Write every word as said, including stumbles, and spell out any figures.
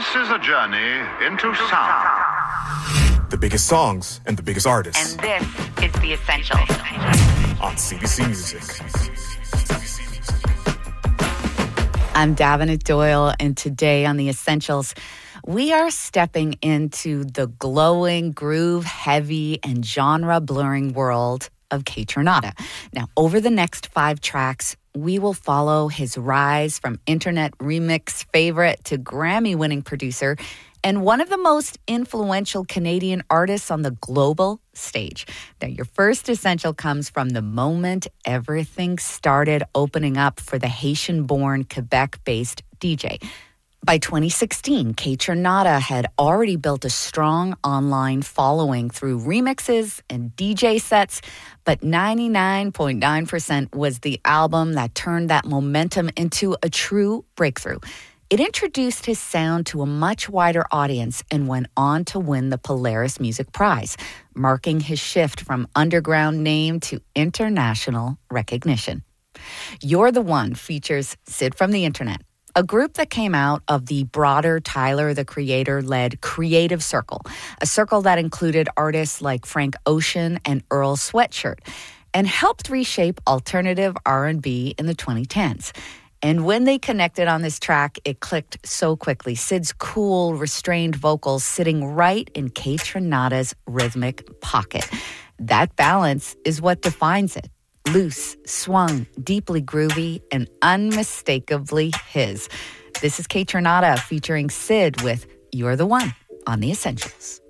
is a journey into sound. The biggest songs and the biggest artists. And this is The Essentials. On C B C Music. I'm Davenant Doyle, and today on The Essentials, we are stepping into the glowing, groove-heavy, and genre-blurring world of Kaytranada. Now, over the next five tracks, we will follow his rise from internet remix favorite to Grammy-winning producer and one of the most influential Canadian artists on the global stage. Now, your first essential comes from the moment everything started opening up for the Haitian-born, Quebec-based D J. By twenty sixteen, Kaytranada had already built a strong online following through remixes and D J sets, but ninety-nine point nine percent was the album that turned that momentum into a true breakthrough. It introduced his sound to a much wider audience and went on to win the Polaris Music Prize, marking his shift from underground name to international recognition. You're the One features Sid from the Internet, a group that came out of the broader Tyler, the Creator-led Creative Circle, a circle that included artists like Frank Ocean and Earl Sweatshirt, and helped reshape alternative R and B in the twenty tens. And when they connected on this track, it clicked so quickly. Sid's cool, restrained vocals sitting right in Kaytranada's rhythmic pocket. That balance is what defines it. Loose, swung, deeply groovy, and unmistakably his. This is Kaytranada featuring Sid with You're the One on The Essentials.